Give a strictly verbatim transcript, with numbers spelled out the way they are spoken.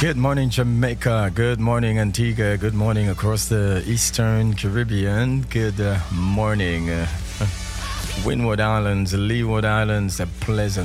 Good morning, Jamaica. Good morning, Antigua. Good morning across the Eastern Caribbean. Good uh, morning, uh, Windward Islands, Leeward Islands, a pleasant